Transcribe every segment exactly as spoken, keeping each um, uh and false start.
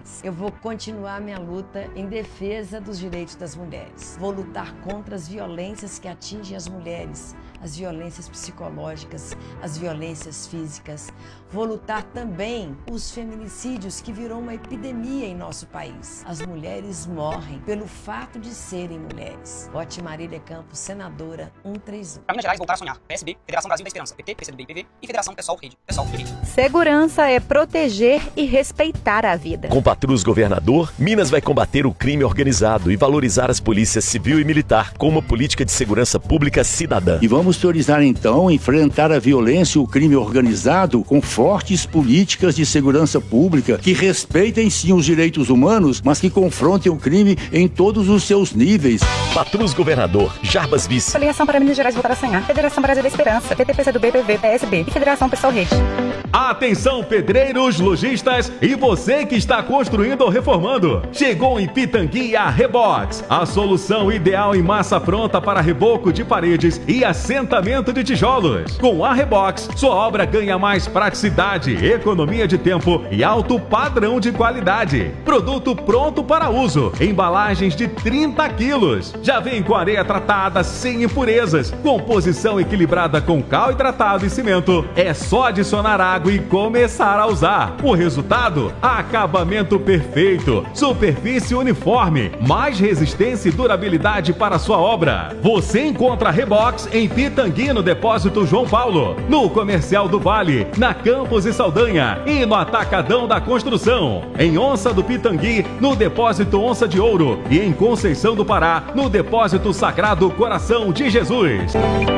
mulheres. Eu vou continuar minha luta em defesa dos direitos das mulheres. Vou lutar contra as violências que atingem as mulheres, as violências psicológicas, as violências físicas. Vou lutar também os feminicídios, que virou uma epidemia em nosso país. As mulheres morrem pelo fato de serem mulheres. Vote Marília Campos, senadora cento e trinta e um. Para Minas Gerais, voltar a sonhar. P S B, Federação Brasil da Esperança. P T, P C do B e P V e Federação Pessoal Rede. Pessoal Rede. Segurança é proteger e respeitar a vida. Com Patrus Governador, Minas vai combater o crime organizado e valorizar as polícias civil e militar como uma política de segurança pública cidadã. E vamos priorizar então enfrentar a violência e o crime organizado com fortes políticas de segurança pública que respeitem sim os direitos humanos, mas que confrontem o crime em todos os seus níveis. Patrus Governador, Jarbas Vice. Federação para Minas Gerais voltar a sonhar. Federação Brasil da Esperança. P T, P C do B, P V, P S B e Federação Pessoal Rede. Atenção, pedreiros, lojistas e você que está construindo ou reformando. Chegou em Pitangui a Rebox, a solução ideal em massa pronta para reboco de paredes e assentamento de tijolos. Com a Rebox, sua obra ganha mais praticidade, economia de tempo e alto padrão de qualidade. Produto pronto para uso, embalagens de trinta quilos. Já vem com areia tratada sem impurezas, composição equilibrada com cal hidratado e cimento. É só adicionar água e começar a usar. O resultado? Acabamento perfeito, superfície uniforme, mais resistência e durabilidade para sua obra. Você encontra a Rebox em Pitangui, no Depósito João Paulo, no Comercial do Vale, na Campos e Saldanha e no Atacadão da Construção. Em Onça do Pitangui, no Depósito Onça de Ouro e em Conceição do Pará, no Depósito Sagrado Coração de Jesus.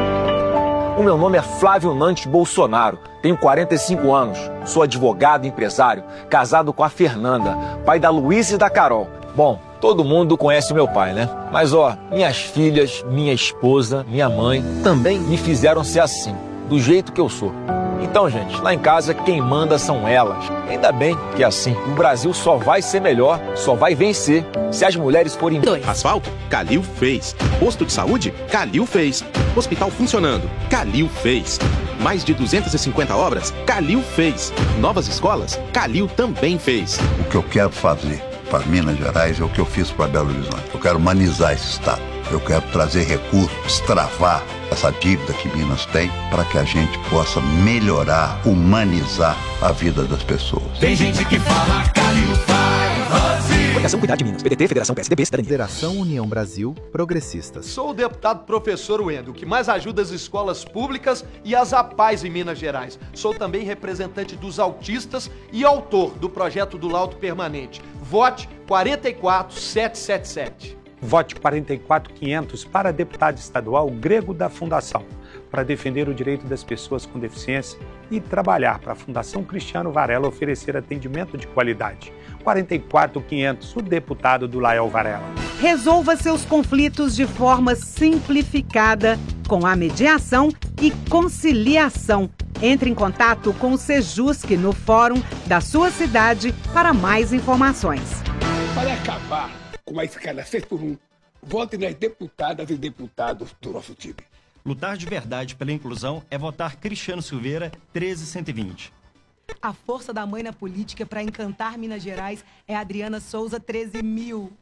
O meu nome é Flávio Nantes Bolsonaro, tenho quarenta e cinco anos, sou advogado e empresário, casado com a Fernanda, pai da Luísa e da Carol. Bom, todo mundo conhece o meu pai, né? Mas ó, minhas filhas, minha esposa, minha mãe também me fizeram ser assim, do jeito que eu sou. Então, gente, lá em casa quem manda são elas. Ainda bem que é assim. O Brasil só vai ser melhor, só vai vencer se as mulheres forem... Dois. Asfalto? Calil fez. Posto de saúde? Calil fez. Hospital funcionando? Calil fez. Mais de duzentas e cinquenta obras? Calil fez. Novas escolas? Calil também fez. O que eu quero fazer para Minas Gerais é o que eu fiz para Belo Horizonte. Eu quero humanizar esse estado. Eu quero trazer recursos, destravar essa dívida que Minas tem para que a gente possa melhorar, humanizar a vida das pessoas. Tem gente que fala Calil faz. Federação Cuidar de Minas. P D T, Federação P S D B, Cidadania. Federação União Brasil Progressistas. Sou o deputado professor Wendel, que mais ajuda as escolas públicas e as APAES em Minas Gerais. Sou também representante dos autistas e autor do projeto do Laudo Permanente. Vote quatro quatro sete sete sete. Vote quarenta e quatro quinhentos para deputado estadual Grego da Fundação, para defender o direito das pessoas com deficiência e trabalhar para a Fundação Cristiano Varela oferecer atendimento de qualidade. quarenta e quatro quinhentos, o deputado do Lael Varela. Resolva seus conflitos de forma simplificada, com a mediação e conciliação. Entre em contato com o Sejusc no fórum da sua cidade para mais informações. Para acabar com a escala seis por um, vote nas deputadas e deputados do nosso time. Lutar de verdade pela inclusão é votar Cristiano Silveira, treze cento e vinte. A força da mãe na política para encantar Minas Gerais é Adriana Souza, treze mil.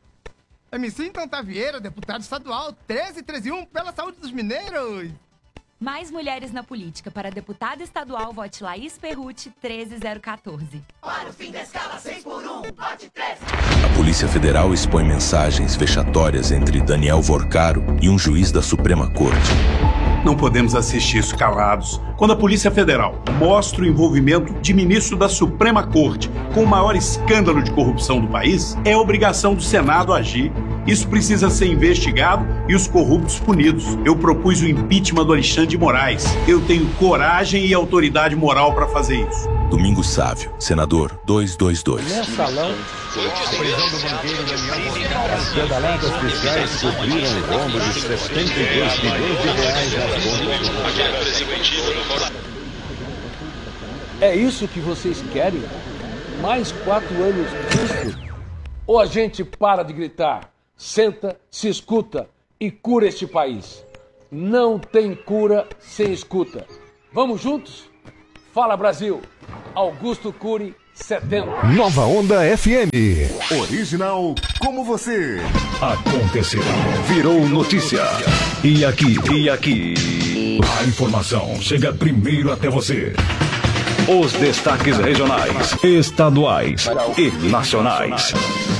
M C Encanta Vieira, deputado estadual, treze treze e um, pela saúde dos mineiros. Mais mulheres na política. Para deputada estadual, vote Laís Perrucci, treze zero quatorze. Para o fim da escala seis por um, vote treze. A Polícia Federal expõe mensagens vexatórias entre Daniel Vorcaro e um juiz da Suprema Corte. Não podemos assistir isso calados. Quando a Polícia Federal mostra o envolvimento de ministro da Suprema Corte com o maior escândalo de corrupção do país, é obrigação do Senado agir. Isso precisa ser investigado e os corruptos punidos. Eu propus o impeachment do Alexandre de Moraes. Eu tenho coragem e autoridade moral para fazer isso. Domingos Sávio, senador duzentos e vinte e dois. Mensalão, a prisão do banqueiro Daniel Vorcaro. As pedaladas fiscais cobriram o rombo de setenta e dois bilhões de reais nas contas do... É isso que vocês querem? Mais quatro anos disso? Ou a gente para de gritar, senta, se escuta e cura este país? Não tem cura sem escuta. Vamos juntos? Fala, Brasil! Augusto Cury, setenta. Nova Onda F M. Original como você. Aconteceu. Virou notícia. E aqui, e aqui. A informação chega primeiro até você. Os destaques regionais, estaduais e nacionais.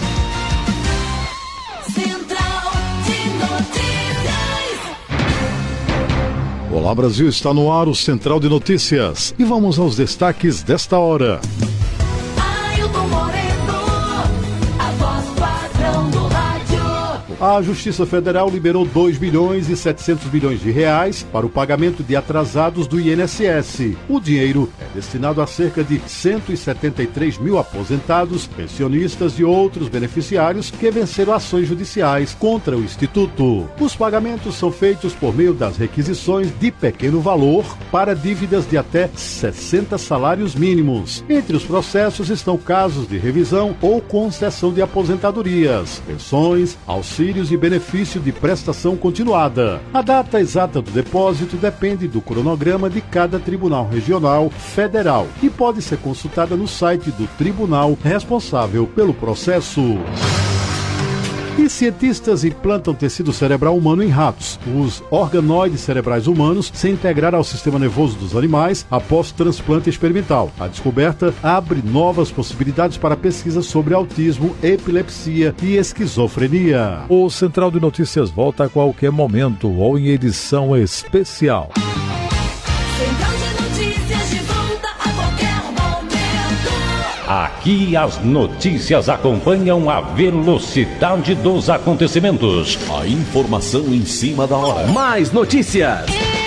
Central de Notícias. Olá Brasil, está no ar o Central de Notícias. E vamos aos destaques desta hora. Ailton Moreno, a voz padrão do rádio. A Justiça Federal liberou dois bilhões e setecentos milhões de reais para o pagamento de atrasados do I N S S. O dinheiro é destinado a cerca de cento e setenta e três mil aposentados, pensionistas e outros beneficiários que venceram ações judiciais contra o Instituto. Os pagamentos são feitos por meio das requisições de pequeno valor para dívidas de até sessenta salários mínimos. Entre os processos estão casos de revisão ou concessão de aposentadorias, pensões, auxílios e benefício de prestação continuada. A data exata do depósito depende do cronograma de cada Tribunal Regional Federal e pode ser consultada no site do tribunal responsável pelo processo. E cientistas implantam tecido cerebral humano em ratos. Os organoides cerebrais humanos se integraram ao sistema nervoso dos animais após transplante experimental. A descoberta abre novas possibilidades para pesquisas sobre autismo, epilepsia e esquizofrenia. O Central de Notícias volta a qualquer momento ou em edição especial. Central de Notícias de volta a qualquer momento. Aqui as notícias acompanham a velocidade dos acontecimentos. A informação em cima da hora. Mais notícias.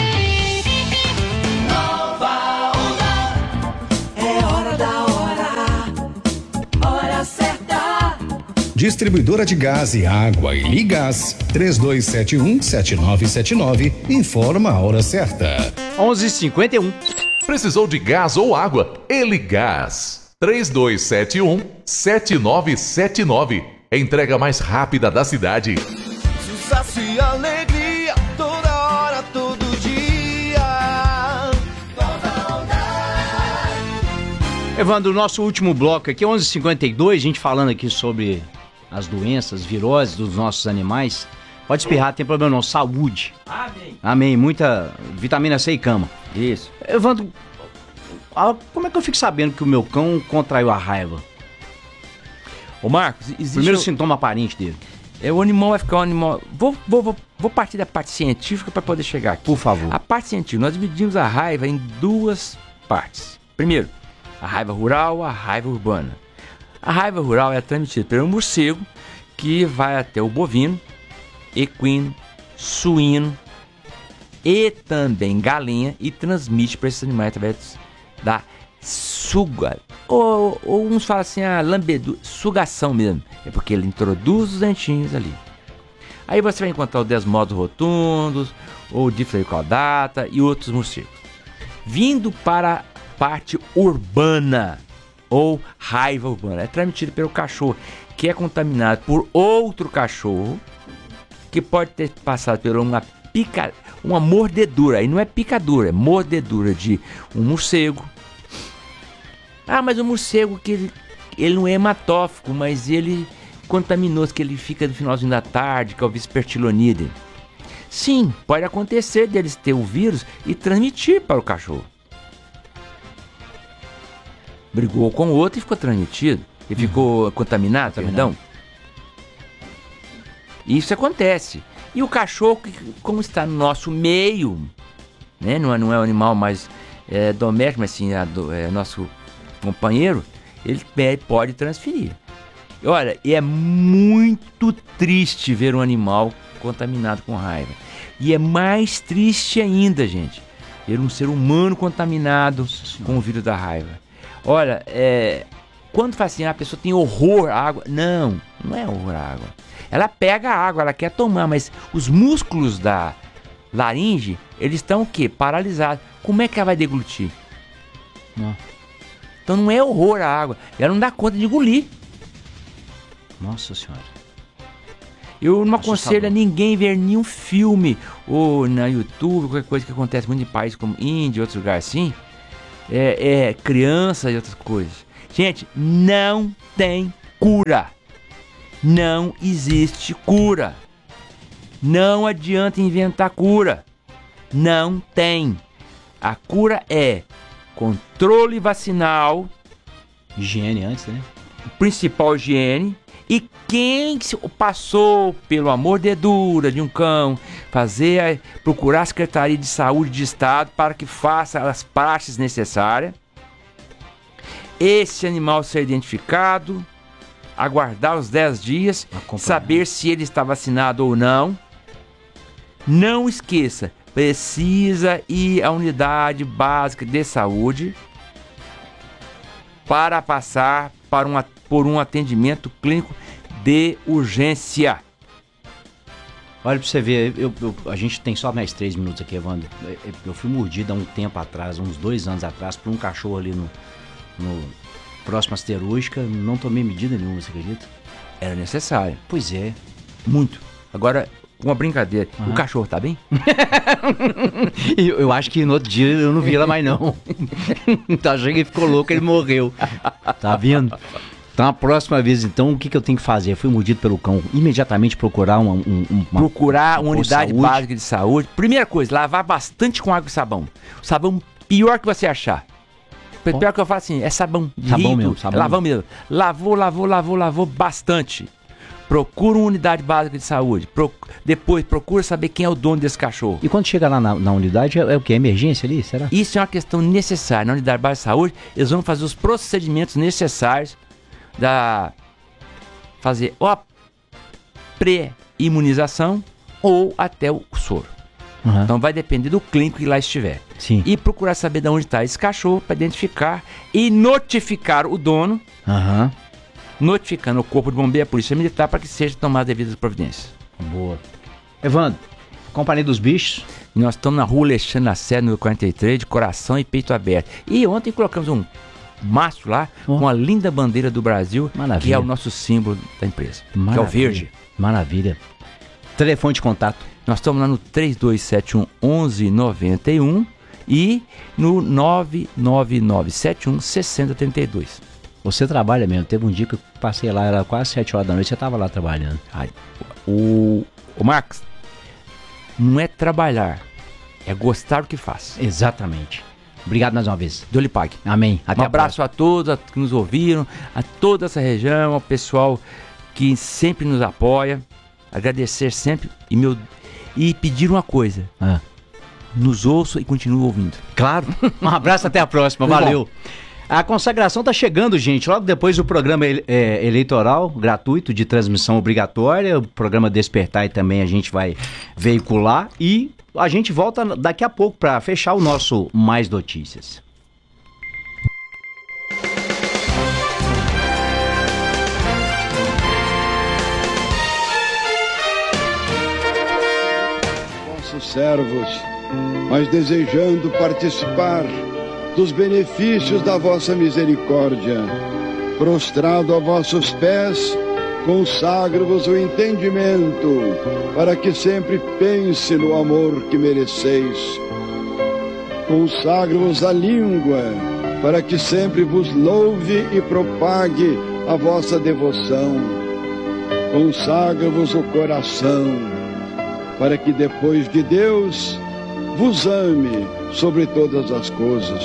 Nova Onda. É hora da hora. Hora certa. Distribuidora de gás e água e Ligás, três dois sete um, sete nove sete nove, informa a hora certa. onze e cinquenta e um. Precisou de gás ou água? Eligás. três dois sete um, sete nove sete nove. Entrega mais rápida da cidade. Sucesso e alegria, toda hora, todo dia. Nova Onda. Evandro, nosso último bloco aqui, onze e cinquenta e dois, a gente falando aqui sobre as doenças, viroses dos nossos animais. Pode espirrar, não tem problema não, saúde. Amém. Amém, muita vitamina C e cama. Isso. Evandro, como é que eu fico sabendo que o meu cão contraiu a raiva? Ô Marcos, existe... Primeiro o... sintoma aparente dele. É, o animal vai ficar um animal... Vou, vou, vou, vou partir da parte científica para poder chegar aqui. Por favor. A parte científica, nós dividimos a raiva em duas partes. Primeiro, a raiva rural, a raiva urbana. A raiva rural é transmitida pelo morcego, que vai até o bovino, equino, suíno e também galinha e transmite para esses animais através da suga, ou, ou uns falam assim, a lambedu, sugação mesmo, é porque ele introduz os dentinhos ali. Aí você vai encontrar o desmodos rotundos, ou difleucaudata e outros morcegos. Vindo para a parte urbana, ou raiva urbana, é transmitido pelo cachorro, que é contaminado por outro cachorro, que pode ter passado por uma pica, uma mordedura, aí não é picadura, é mordedura de um morcego. Ah, mas o morcego que ele, ele não é hematófago, mas ele contaminou, que ele fica no finalzinho da tarde, que é o Vespertilionide. Sim, pode acontecer deles ter o vírus e transmitir para o cachorro. Brigou com o outro e ficou transmitido. E ficou uhum. contaminado, perdão. Isso acontece. E o cachorro, como está no nosso meio, né? não, é, não é um animal mais é, doméstico, mas sim é, é nosso companheiro, ele pode transferir. Olha, e é muito triste ver um animal contaminado com raiva. E é mais triste ainda, gente, ver um ser humano contaminado com o vírus da raiva. Olha, é, quando fala assim, a pessoa tem horror à água, não, não é horror à água. Ela pega a água, ela quer tomar, mas os músculos da laringe, eles estão o quê? Paralisados. Como é que ela vai deglutir? Não. Então não é horror à água, ela não dá conta de engolir. Nossa Senhora. Eu não aconselho a ninguém ver nenhum filme, ou na YouTube, qualquer coisa que acontece muito em países como Índia e outros lugares assim, é, é criança e outras coisas. Gente, não tem cura. Não existe cura. Não adianta inventar cura. Não tem. A cura é controle vacinal. Higiene antes, né? Principal higiene. E quem passou pelo amor de dura de um cão, fazer, procurar a Secretaria de Saúde de Estado para que faça as praxes necessárias. Esse animal ser identificado, aguardar os dez dias, saber se ele está vacinado ou não. Não esqueça, precisa ir à unidade básica de saúde para passar para uma, por um atendimento clínico de urgência. Olha pra você ver, eu, eu, a gente tem só mais três minutos aqui, Evandro. Eu, eu fui mordido há um tempo atrás, uns dois anos atrás, por um cachorro ali no, no próximo à Asterústica. Não tomei medida nenhuma, você acredita? Era necessário. Pois é. Muito. Agora, uma brincadeira. Uhum. O cachorro tá bem? eu, eu acho que no outro dia eu não vi ela mais não. Tá, chega e ficou louco, ele morreu. Tá vendo? Então a próxima vez, então, o que, que eu tenho que fazer? Eu fui mordido pelo cão, imediatamente procurar uma... Um, uma procurar uma unidade saúde. básica de saúde. Primeira coisa, lavar bastante com água e sabão. O sabão pior que você achar. Oh. Pior que eu falo assim, é sabão. Sabão rico, mesmo, sabão. Lavão mesmo. Lavou, lavou, lavou, lavou bastante. Procura uma unidade básica de saúde. Pro, depois, procura saber quem é o dono desse cachorro. E quando chega lá na, na unidade, é, é o que? É emergência ali, será? Isso é uma questão necessária. Na unidade básica de saúde, eles vão fazer os procedimentos necessários da fazer ou a pré-imunização ou até o soro. Uhum. Então vai depender do clínico que lá estiver. Sim. E procurar saber de onde está esse cachorro para identificar e notificar o dono, uhum. notificando o corpo de bombeiro e a polícia militar para que seja tomada devidas providências. Boa. Evandro, Companhia dos Bichos. Nós estamos na rua Alexandre Lacerda, número quarenta e três, de coração e peito aberto. E ontem colocamos um mastro lá, oh. com a linda bandeira do Brasil, Maravilha. Que é o nosso símbolo da empresa, Maravilha. Que é o verde. Maravilha. Telefone de contato. Nós estamos lá no três dois sete um, onze noventa e um e no nove nove nove sete um, seis zero três dois. Você trabalha mesmo, teve um dia que eu passei lá, era quase sete horas da noite, você estava lá trabalhando. Ai, o, o Marcos, não é trabalhar, é gostar do que faz. Exatamente. Obrigado mais uma vez. Deus lhe pague. Amém. Até um abraço a todos a, que nos ouviram, a toda essa região, ao pessoal que sempre nos apoia. Agradecer sempre e, meu, e pedir uma coisa. Ah. Nos ouçam e continuem ouvindo. Claro. Um abraço, até a próxima. Valeu. A consagração está chegando, gente. Logo depois do programa é, eleitoral gratuito de transmissão obrigatória, o programa Despertar também a gente vai veicular e a gente volta daqui a pouco para fechar o nosso Mais Notícias. Vossos servos, mas desejando participar dos benefícios da vossa misericórdia, prostrado a vossos pés, consagro-vos o entendimento, para que sempre pense no amor que mereceis. Consagro-vos a língua, para que sempre vos louve e propague a vossa devoção. Consagro-vos o coração, para que depois de Deus vos ame sobre todas as coisas.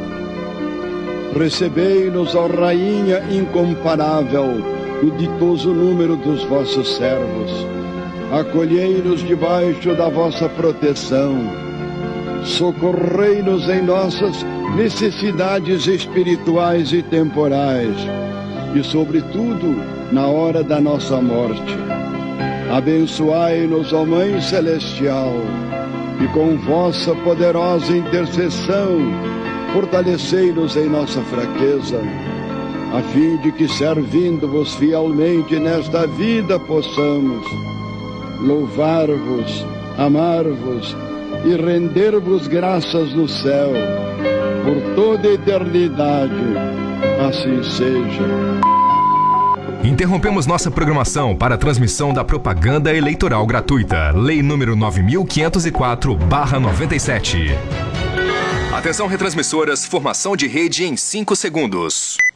Recebei-nos, ó Rainha incomparável, o ditoso número dos vossos servos. Acolhei-nos debaixo da vossa proteção. Socorrei-nos em nossas necessidades espirituais e temporais, e sobretudo na hora da nossa morte. Abençoai-nos, ó Mãe Celestial, e com vossa poderosa intercessão fortalecei-nos em nossa fraqueza, a fim de que, servindo-vos fielmente nesta vida, possamos louvar-vos, amar-vos e render-vos graças no céu, por toda a eternidade. Assim seja. Interrompemos nossa programação para a transmissão da propaganda eleitoral gratuita. Lei número nove mil quinhentos e quatro barra noventa e sete. Atenção, retransmissoras, formação de rede em cinco segundos.